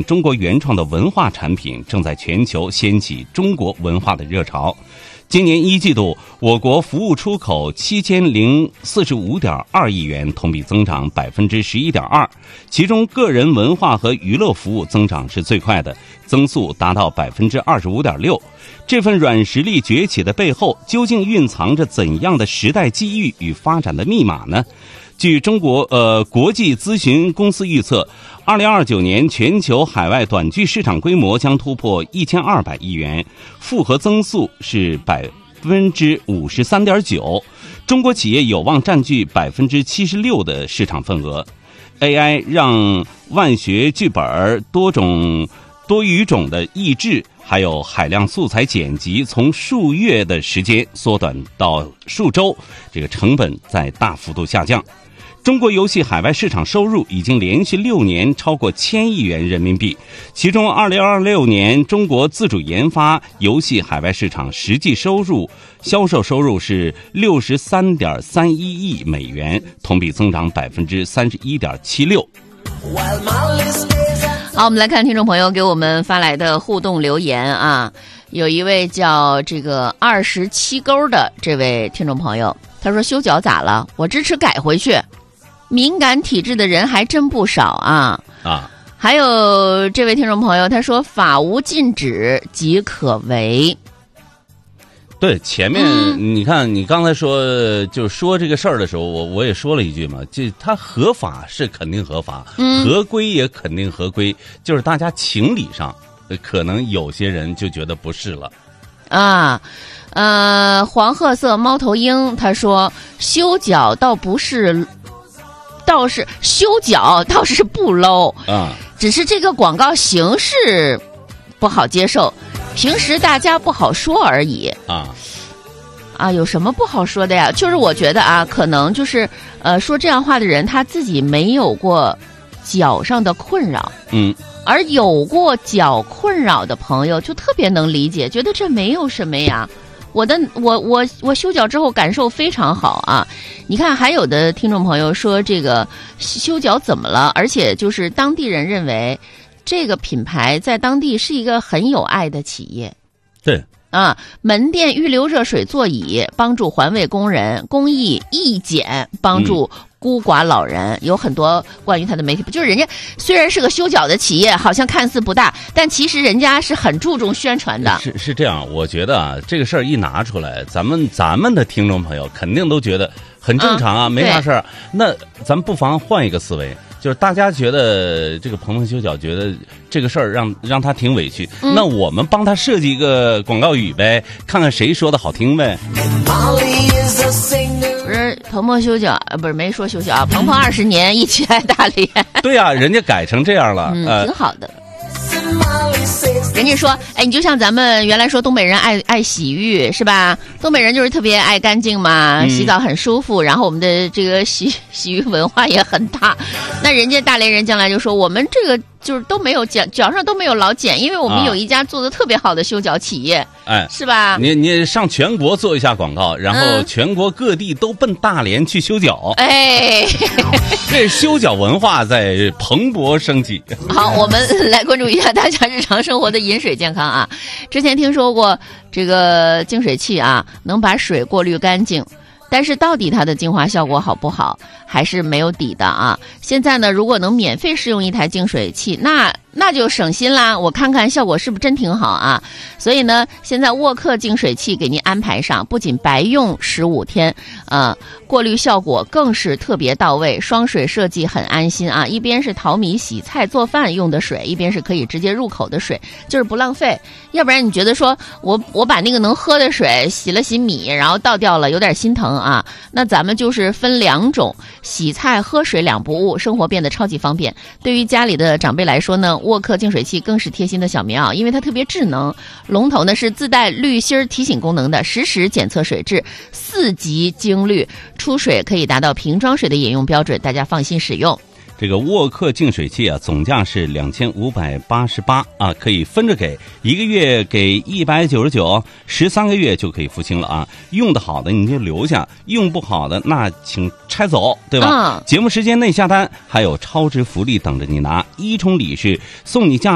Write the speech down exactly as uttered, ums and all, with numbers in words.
中国原创的文化产品正在全球掀起中国文化的热潮。今年一季度，我国服务出口七千零四十五点二亿元，同比增长百分之十一点二。其中，个人文化和娱乐服务增长是最快的，增速达到百分之二十五点六。这份软实力崛起的背后，究竟蕴藏着怎样的时代机遇与发展的密码呢？据中国呃国际咨询公司预测，二零二九年全球海外短剧市场规模将突破一千二百亿元，复合增速是百分之五十三点九，中国企业有望占据百分之七十六的市场份额。A I 让万学剧本、多种多语种的译制，还有海量素材剪辑，从数月的时间缩短到数周，这个成本在大幅度下降。中国游戏海外市场收入已经连续六年超过千亿元人民币，其中二零二六年中国自主研发游戏海外市场实际收入销售收入是六十三点三一亿美元，同比增长百分之三十一点七六。 好，我们来看听众朋友给我们发来的互动留言啊，有一位叫这个二十七勾的这位听众朋友，他说修脚咋了？我支持改回去。敏感体质的人还真不少啊啊！ 还有这位听众朋友，他说法无禁止即可为。 对，前面、嗯、你看你刚才说就说这个事儿的时候，我我也说了一句嘛，这它合法是肯定合法、嗯、合规也肯定合规，就是大家情理上可能有些人就觉得不是了啊。呃，黄褐色猫头鹰他说修脚倒不是倒是修脚倒是不 low 啊，只是这个广告形式不好接受，平时大家不好说而已啊啊，有什么不好说的呀？就是我觉得啊，可能就是呃，说这样话的人他自己没有过脚上的困扰， 嗯， 而有过脚困扰的朋友就特别能理解，觉得这没有什么呀。我的我我我修脚之后感受非常好啊！你看，还有的听众朋友说这个修脚怎么了？而且就是当地人认为这个品牌在当地是一个很有爱的企业。 对啊，门店预留热水座椅，帮助环卫工人；公益义剪，帮助孤寡老人。嗯、有很多关于他的媒体，就是人家虽然是个修脚的企业，好像看似不大，但其实人家是很注重宣传的。 是是这样，我觉得啊，这个事儿一拿出来，咱们咱们的听众朋友肯定都觉得很正常啊，嗯、没啥事儿。那咱们不妨换一个思维。就是大家觉得这个鹏鹏修脚觉得这个事儿让让他挺委屈、嗯、那我们帮他设计一个广告语呗，看看谁说的好听呗。 不是鹏鹏修脚呃，不是没说修脚啊，鹏鹏二十年一起爱大连。 对啊，人家改成这样了， 嗯，呃、挺好的。人家说，哎，你就像咱们原来说东北人爱爱洗浴是吧？东北人就是特别爱干净嘛，洗澡很舒服，嗯、然后我们的这个洗洗浴文化也很大。那人家大连人将来就说，我们这个就是都没有脚脚上都没有老茧，因为我们有一家做的特别好的修脚企业， 哎、啊， 是吧？ 你你上全国做一下广告，然后全国各地都奔大连去修脚， 哎， 这修脚文化在蓬勃升起。 好，我们来关注一下大家日常生活的饮水健康啊。之前听说过这个净水器啊，能把水过滤干净。但是到底它的净化效果好不好，还是没有底的啊。现在呢，如果能免费试用一台净水器，那那就省心啦。我看看效果是不是真挺好啊。所以呢，现在沃克净水器给您安排上，不仅白用十五天，呃，过滤效果更是特别到位，双水设计很安心啊。一边是淘米、洗菜、做饭用的水，一边是可以直接入口的水，就是不浪费。要不然你觉得说我我把那个能喝的水洗了洗米，然后倒掉了，有点心疼啊。那咱们就是分两种，洗菜喝水两不误，生活变得超级方便。对于家里的长辈来说呢，沃克净水器更是贴心的小棉袄，因为它特别智能。龙头呢是自带滤芯提醒功能的，实时检测水质，四级精滤，出水可以达到瓶装水的饮用标准，大家放心使用。 这个沃克净水器啊，总价是两千五百八十八啊，可以分着给，一个月给一百九十九，十三个月就可以付清了啊。用的好的你就留下，用不好的那请拆走，对吧？ 嗯、 节目时间内下单，还有超值福利等着你拿。一冲礼是送你价